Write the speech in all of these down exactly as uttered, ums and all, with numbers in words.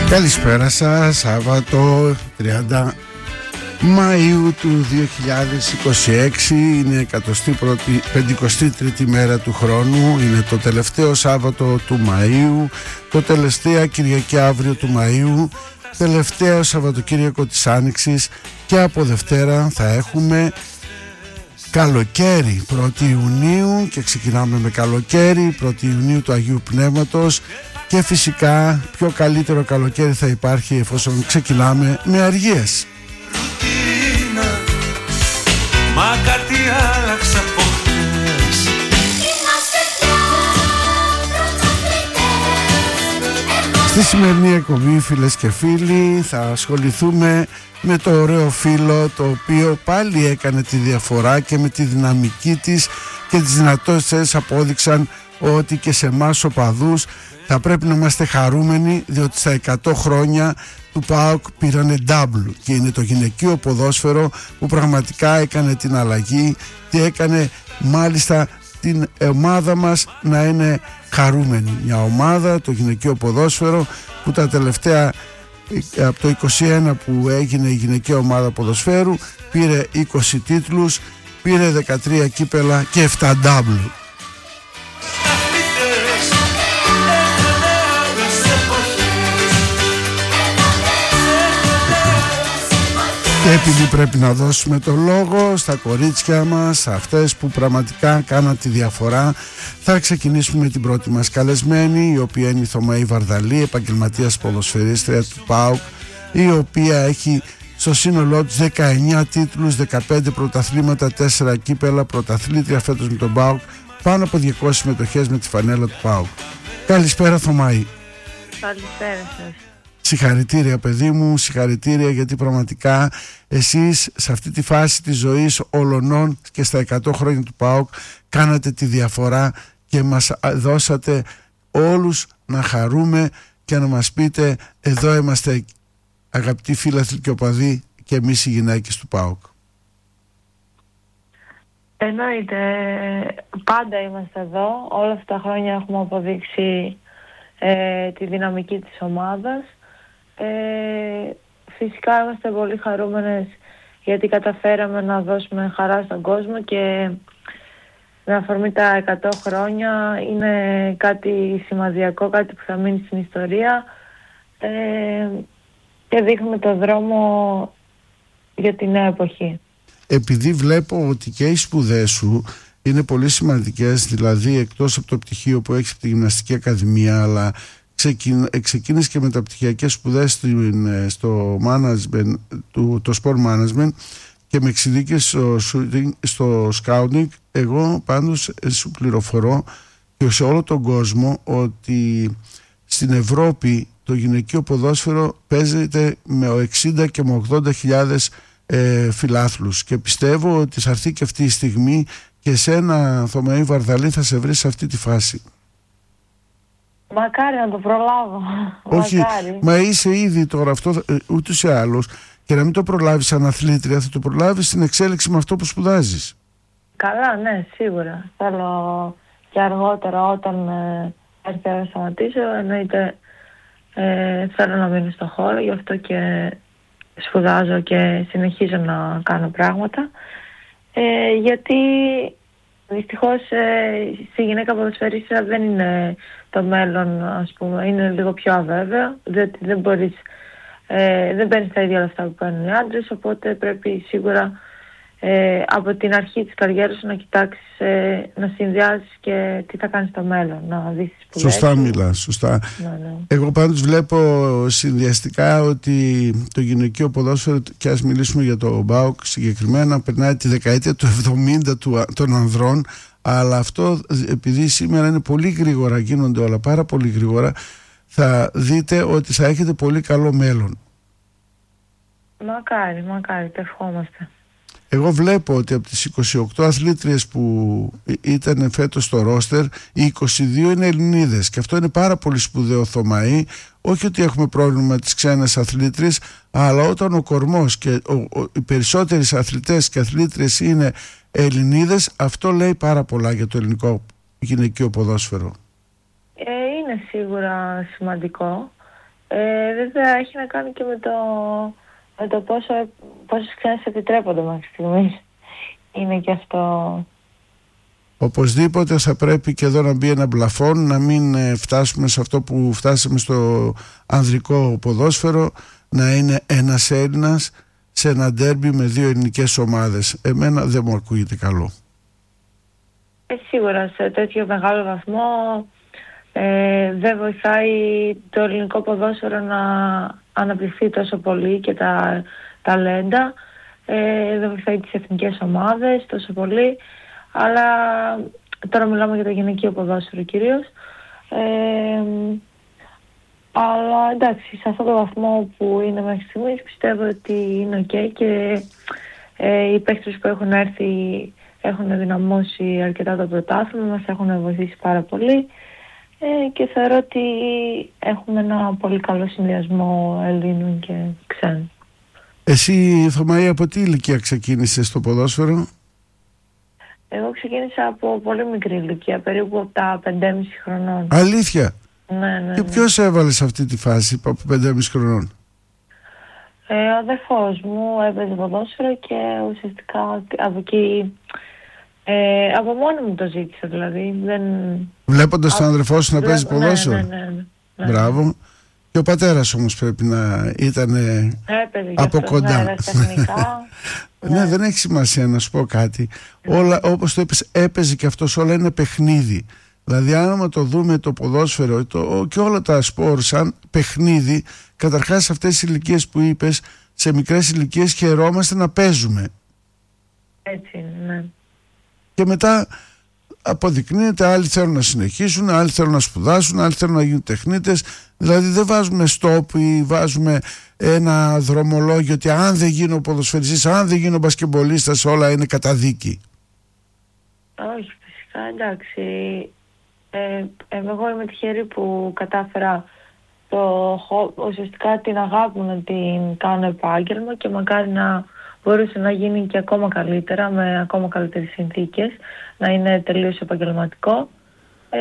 Καλησπέρα σας. Σάββατο τριάντα Μαΐου του δύο χιλιάδες είκοσι έξι, είναι πενηκοστή τρίτη μέρα του χρόνου, είναι το τελευταίο Σάββατο του Μαΐου, το τελευταία Κυριακή αύριο του Μαΐου, τελευταίο Σαββατοκύριακο της Άνοιξης, και από Δευτέρα θα έχουμε καλοκαίρι, πρώτη Ιουνίου, και ξεκινάμε με καλοκαίρι, πρώτη Ιουνίου του Αγίου Πνεύματος, και φυσικά πιο καλύτερο καλοκαίρι θα υπάρχει εφόσον ξεκινάμε με αργίες. Μα κάτι άλλαξα από χθες. Στη σημερινή εκπομπή, φίλες και φίλοι, θα ασχοληθούμε με το ωραίο φύλλο, το οποίο πάλι έκανε τη διαφορά και με τη δυναμική της και τις δυνατότητες απόδειξαν ότι και σε εμάς οπαδούς θα πρέπει να είμαστε χαρούμενοι, διότι στα εκατό χρόνια του ΠΑΟΚ πήρανε double, και είναι το γυναικείο ποδόσφαιρο που πραγματικά έκανε την αλλαγή και έκανε μάλιστα την ομάδα μας να είναι χαρούμενη. Μια ομάδα, το γυναικείο ποδόσφαιρο, που τα τελευταία, από το είκοσι ένα που έγινε η γυναικεία ομάδα ποδοσφαίρου, πήρε είκοσι τίτλους, πήρε δεκατρία κύπελα και επτά double. Και επειδή πρέπει να δώσουμε το λόγο στα κορίτσια μας, αυτές που πραγματικά κάναν τη διαφορά, θα ξεκινήσουμε με την πρώτη μας καλεσμένη, η οποία είναι η Θωμαή Βαρδαλή, επαγγελματίας ποδοσφαιρίστρια του ΠΑΟΚ, η οποία έχει στο σύνολό της δεκαεννιά τίτλους, δεκαπέντε πρωταθλήματα, τέσσερα κύπελα, πρωταθλήτρια φέτος με τον ΠΑΟΚ, πάνω από διακόσιες συμμετοχές με τη φανέλα του ΠΑΟΚ. Καλησπέρα, Θωμαή. Καλησπέρα σας. Συγχαρητήρια, παιδί μου, συγχαρητήρια, γιατί πραγματικά εσείς σε αυτή τη φάση της ζωής όλων και στα εκατό χρόνια του ΠΑΟΚ κάνατε τη διαφορά και μας δώσατε όλους να χαρούμε και να μας πείτε: εδώ είμαστε, αγαπητοί φίλαθλοι και οπαδοί, και εμείς οι γυναίκες του ΠΑΟΚ. Εννοείται, πάντα είμαστε εδώ. Όλα αυτά τα χρόνια έχουμε αποδείξει ε, τη δυναμική της ομάδας. Ε, φυσικά είμαστε πολύ χαρούμενες γιατί καταφέραμε να δώσουμε χαρά στον κόσμο, και με αφορμή τα εκατό χρόνια είναι κάτι σημαδιακό, κάτι που θα μείνει στην ιστορία, ε, και δείχνουμε το δρόμο για τη νέα εποχή. Επειδή βλέπω ότι και οι σπουδές σου είναι πολύ σημαντικές, δηλαδή εκτός από το πτυχίο που έχεις από τη Γυμναστική Ακαδημία, αλλά ξεκίνησε και μεταπτυχιακές σπουδές στο management, το, το sport management, και με εξειδίκευση στο, στο scouting. Εγώ πάντως σου πληροφορώ και σε όλο τον κόσμο ότι στην Ευρώπη το γυναικείο ποδόσφαιρο παίζεται με εξήντα και με ογδόντα χιλιάδες ε, φιλάθλους, και πιστεύω ότι θα έρθει και αυτή η στιγμή και εσένα, Θωμαή Βαρδαλή, θα σε βρει σε αυτή τη φάση. Μακάρι να το προλάβω. Όχι, Μακάρι. Μα είσαι ήδη τώρα αυτό, ούτως ή άλλως, και να μην το προλάβεις σαν αθλήτρια, θα το προλάβεις στην εξέλιξη με αυτό που σπουδάζεις. Καλά, ναι, σίγουρα. Θέλω και αργότερα, όταν ε, έρθει να σταματήσω, εννοείται ε, θέλω να μείνω στο χώρο, γι' αυτό και σπουδάζω και συνεχίζω να κάνω πράγματα. Ε, γιατί δυστυχώς ε, στη γυναίκα ποδοσφαιρίστρια δεν είναι το μέλλον, ας πούμε, είναι λίγο πιο αβέβαιο, διότι δεν μπορείς, ε, δεν παίρνεις τα ίδια λεφτά που παίρνουν οι άντρες, οπότε πρέπει σίγουρα ε, από την αρχή της καριέρας σου να κοιτάξεις, ε, να συνδυάζεις και τι θα κάνεις στο μέλλον, να δεις τις σπουδές. Σωστά μιλάς, σωστά. Ναι, ναι. Εγώ πάντως βλέπω συνδυαστικά ότι το γυναικείο ποδόσφαιρο, και ας μιλήσουμε για το ΠΑΟΚ συγκεκριμένα, περνάει τη δεκαετία του εβδομήντα του, των ανδρών, αλλά αυτό επειδή σήμερα είναι πολύ γρήγορα, γίνονται όλα πάρα πολύ γρήγορα, θα δείτε ότι θα έχετε πολύ καλό μέλλον. Μακάρι, μακάρι, το ευχόμαστε. Εγώ βλέπω ότι από τις είκοσι οκτώ αθλήτριες που ήταν φέτος στο ρόστερ, οι είκοσι δύο είναι Ελληνίδες, και αυτό είναι πάρα πολύ σπουδαίο, Θωμαή. Όχι ότι έχουμε πρόβλημα με τις ξένες αθλήτριες, αλλά όταν ο κορμός και ο, ο, οι περισσότεροι αθλητές και αθλήτριες είναι Ελληνίδες, αυτό λέει πάρα πολλά για το ελληνικό γυναικείο ποδόσφαιρο. Ε, είναι σίγουρα σημαντικό. Ε, βέβαια έχει να κάνει και με το, με το πόσο, πόσες ξένες επιτρέπονται μέχρι στιγμής. Είναι και αυτό. Οπωσδήποτε θα πρέπει και εδώ να μπει ένα πλαφόν, να μην ε, φτάσουμε σε αυτό που φτάσαμε στο ανδρικό ποδόσφαιρο, να είναι ένας Έλληνας σε ένα ντέρμπι με δύο ελληνικές ομάδες. Εμένα δεν μου ακούγεται καλό. Ε, σίγουρα σε τέτοιο μεγάλο βαθμό ε, δεν βοηθάει το ελληνικό ποδόσφαιρο να αναπτυχθεί τόσο πολύ και τα ταλέντα. Ε, δεν βοηθάει τις εθνικές ομάδες τόσο πολύ. Αλλά τώρα μιλάμε για το γυναικείο ποδόσφαιρο κυρίως. Ε, αλλά εντάξει, σε αυτό το βαθμό που είναι μέχρι στιγμής πιστεύω ότι είναι ok και ε, οι παίκτες που έχουν έρθει έχουν δυναμώσει αρκετά το πρωτάθλημα, μας έχουν βοηθήσει πάρα πολύ ε, και θεωρώ ότι έχουμε ένα πολύ καλό συνδυασμό Ελλήνων και ξένων. Εσύ, Θωμαή, από τι ηλικία ξεκίνησες στο ποδόσφαιρο? Εγώ ξεκίνησα από πολύ μικρή ηλικία, περίπου από τα πεντέμισι χρονών. Αλήθεια? Ναι, ναι, και ναι. ποιος έβαλε σε αυτή τη φάση από πεντέμισι χρονών? Ε, ο αδερφός μου έπαιζε ποδόσφαιρο και ουσιαστικά από εκεί, ε, από μόνη μου το ζήτησα δηλαδή. Δεν... Βλέποντας Α, τον αδερφό σου να βλέ... παίζει ποδόσφαιρο? Ναι, ναι, ναι, ναι, ναι. Μπράβο. Και ο πατέρας όμως πρέπει να ήταν από κοντά. Ναι, τεχνικά. Ναι, δεν έχει σημασία να σου πω κάτι. Όλα, όπως το είπες, έπαιζε και αυτός, όλα είναι παιχνίδι. Δηλαδή, άμα το δούμε το ποδόσφαιρο το, και όλα τα σπορ σαν παιχνίδι, καταρχάς σε αυτές τις ηλικίες που είπες, σε μικρές ηλικίες χαιρόμαστε να παίζουμε. Έτσι είναι, ναι. Και μετά αποδεικνύεται, άλλοι θέλουν να συνεχίσουν, άλλοι θέλουν να σπουδάσουν, άλλοι θέλουν να γίνουν τεχνίτες. Δηλαδή δεν βάζουμε στόπ ή βάζουμε ένα δρομολόγιο ότι αν δεν γίνω ποδοσφαιριστής, αν δεν γίνω μπασκεμπολίστας, όλα είναι καταδίκη. Όχι, φυσικά, εντάξει. Ε, εγώ είμαι τυχερή που κατάφερα το, ουσιαστικά την αγάπη μου να την κάνω επάγγελμα και μακάρι να μπορούσε να γίνει και ακόμα καλύτερα, με ακόμα καλύτερες συνθήκες, να είναι τελείως επαγγελματικό. Ε,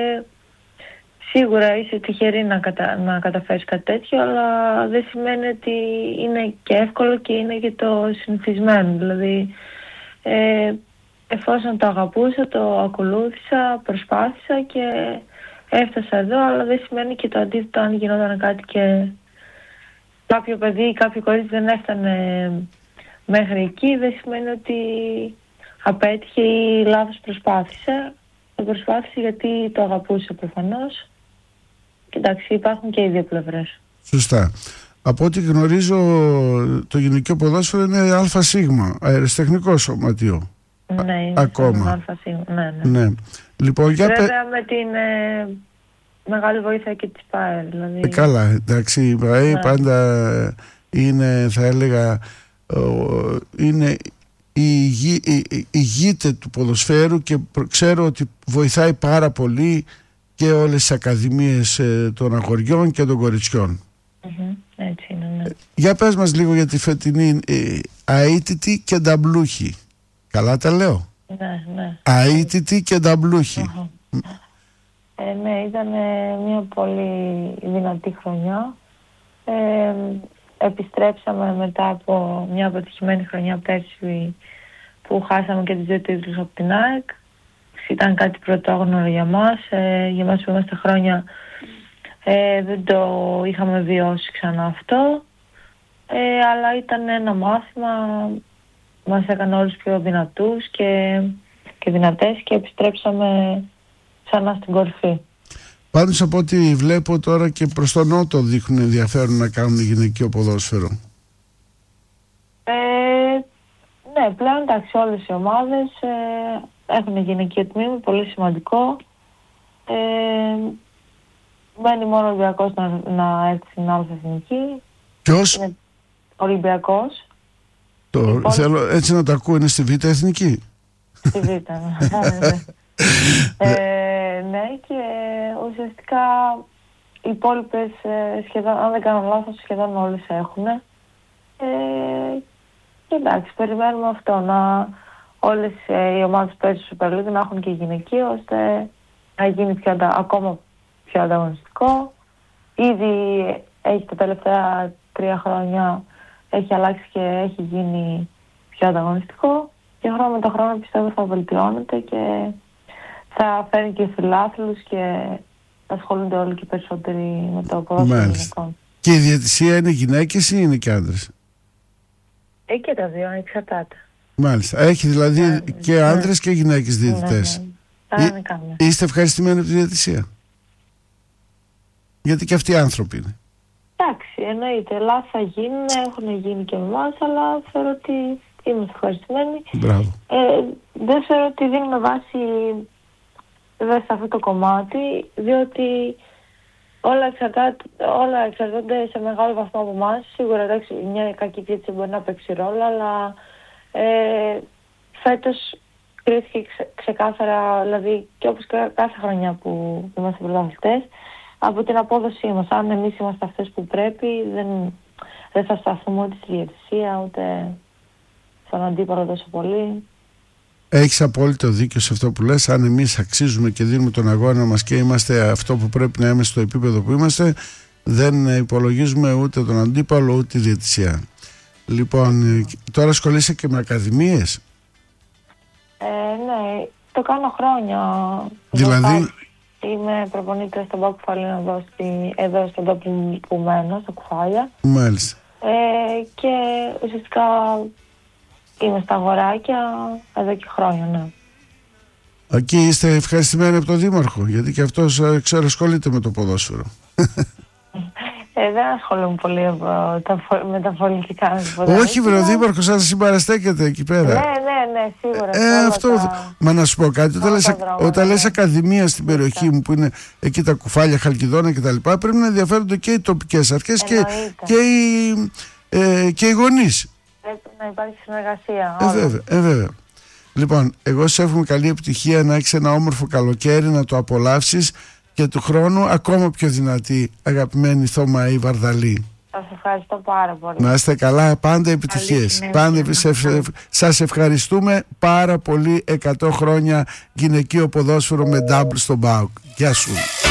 σίγουρα είσαι τυχερή να, κατα... να καταφέρεις κάτι τέτοιο, αλλά δεν σημαίνει ότι είναι και εύκολο και είναι και το συνηθισμένο. Δηλαδή, ε, εφόσον το αγαπούσα, το ακολούθησα, προσπάθησα και έφτασα εδώ, αλλά δεν σημαίνει και το αντίθετο αν γινόταν κάτι και κάποιο παιδί ή κάποιο κορίτσι δεν έφτανε μέχρι εκεί, δεν σημαίνει ότι απέτυχε ή λάθος προσπάθησε. Το προσπάθησε γιατί το αγαπούσε προφανώς. Και εντάξει, υπάρχουν και οι δύο πλευρές. Σωστά. Από ό,τι γνωρίζω, το γυναικείο ποδόσφαιρο είναι ΑΣ, αεραστεχνικό σωματείο. Ναι, είναι ακόμα. ΑΣ, ναι, ναι. Ναι. Λοιπόν, για βέβαια πε... με την ε, μεγάλη βοήθεια και της ΠΑΕ. Δηλαδή... Ε, καλά, εντάξει, η ΠΑΕ ναι. πάντα είναι, θα έλεγα, είναι η, ηγή, η, ηγείται του ποδοσφαίρου και ξέρω ότι βοηθάει πάρα πολύ και όλες τις ακαδημίες ε, των αγοριών και των κοριτσιών. Mm-hmm, έτσι είναι, ναι. Για πες μας λίγο για τη φετινή ε, αίτητη και νταμπλούχη. Καλά τα λέω? Ναι, ναι. Αίτητη και νταμπλούχη. Uh-huh. Ε, ναι, ήταν ε, μια πολύ δυνατή χρονιά. Ε, επιστρέψαμε μετά από μια αποτυχημένη χρονιά πέρσι που χάσαμε και τις δύο τίτλους από την ΑΕΚ. Ήταν κάτι πρωτόγνωρο για μας. Ε, για μας που είμαστε χρόνια ε, δεν το είχαμε βιώσει ξανά αυτό. Ε, αλλά ήταν ένα μάθημα, μας έκανε όλους πιο δυνατούς και, και δυνατές και επιστρέψαμε ξανά στην κορυφή. Πάντως από ό,τι βλέπω τώρα και προς τον Νότο δείχνουν ενδιαφέρον να κάνουν γυναικείο ποδόσφαιρο. Ε, ναι, πλέον εντάξει, όλες οι ομάδες ε, έχουν γυναικείο τμήμα, πολύ σημαντικό. Ε, μένει μόνο ο Ολυμπιακός να, να έρθει στην άλλη εθνική. Ποιος? Είναι Ολυμπιακός. Το, λοιπόν, θέλω έτσι να το ακούω, είναι στη Β' Εθνική. Στη Β', ναι. ε, ναι, και ουσιαστικά οι υπόλοιπες σχεδόν, αν δεν κάνω λάθος, σχεδόν όλες έχουν. Ε, και εντάξει, περιμένουμε αυτό, να όλες οι ομάδες που παίζουν στο Super League να έχουν και γυναικείο, ώστε να γίνει πιο, ακόμα πιο ανταγωνιστικό. Ήδη έχει τα τελευταία τρία χρόνια έχει αλλάξει και έχει γίνει πιο ανταγωνιστικό και χρόνο με το χρόνο πιστεύω θα βελτιώνεται και θα φέρνει και φιλάθλους και θα ασχολούνται όλοι και περισσότεροι με το ποδόσφαιρο των γυναικών. Και η διαιτησία είναι γυναίκες ή είναι και άντρες? Ε, και τα δύο, εξαρτάται. Μάλιστα. Έχει δηλαδή ναι, και ναι. άντρες και γυναίκες διαιτητές. Ναι, ναι. Ή, είστε ευχαριστημένοι από τη διαιτησία? Γιατί και αυτοί οι άνθρωποι είναι. Εντάξει, εννοείται. Λάθη θα γίνουν, έχουν γίνει και με εμάς, αλλά θεωρώ ότι είμαστε ευχαριστημένοι. Μπράβο. Ε, δεν θεωρώ ότι δίνουμε βάση βέβαια σε αυτό το κομμάτι, διότι όλα, εξαρτάται, όλα εξαρτώνται σε μεγάλο βαθμό από εμάς. Σίγουρα εντάξει, μια κακή διαιτησία μπορεί να παίξει ρόλο, αλλά ε, φέτος κρίθηκε ξε, ξεκάθαρα, δηλαδή και όπως κάθε χρονιά που είμαστε πρωταθλητές, από την απόδοσή μας. Αν εμείς είμαστε αυτές που πρέπει, δεν, δεν θα σταθούμε ούτε στη διαιτησία, ούτε στον αντίπαλο τόσο πολύ. Έχεις απόλυτο δίκιο σε αυτό που λες. Αν εμείς αξίζουμε και δίνουμε τον αγώνα μας και είμαστε αυτό που πρέπει να είμαστε στο επίπεδο που είμαστε, δεν υπολογίζουμε ούτε τον αντίπαλο ούτε τη διαιτησία. Λοιπόν, τώρα ασχολείσαι και με ακαδημίες? Ε, ναι, το κάνω χρόνια. Δηλαδή? Είμαι προπονήτρια στον Πάο Κουφαλίων εδώ, στη, εδώ στον τόπο που μένω, στα Κουφάλια. Μάλιστα. Ε, και ουσιαστικά είμαι στα αγοράκια εδώ και χρόνια, ναι. Εκεί είστε ευχαριστημένοι από τον Δήμαρχο, γιατί και αυτός ξέρω ασχολείται με το ποδόσφαιρο. Ε, δεν ασχολούμαι πολύ με τα πολιτικά. Όχι βρε, ο Δήμαρχος σας συμπαραστέκεται εκεί πέρα. Ναι, ναι, ναι, σίγουρα. Ε, αυτό, τα... Μα να σου πω κάτι, όταν, λες, όταν λες ακαδημία στην περιοχή μου που είναι εκεί τα Κουφάλια, Χαλκιδόνα κτλ, πρέπει να ενδιαφέρονται και οι τοπικές αρχές και, και, οι, ε, και οι γονείς. Πρέπει να υπάρχει συνεργασία. Ε, βέβαια, ε, βέβαια. Λοιπόν, εγώ σε εύχομαι καλή επιτυχία, να έχεις ένα όμορφο καλοκαίρι, να το απολαύσεις και του χρόνου ακόμα πιο δυνατή, αγαπημένη Θωμαή Βαρδαλή. Σας ευχαριστώ πάρα πολύ. Να είστε καλά, πάντα επιτυχίες. Πάντα, σας ευχαριστούμε πάρα πολύ. εκατό χρόνια γυναικείο ποδόσφαιρο με ντάμπλ στον ΠΑΟΚ. Γεια σου.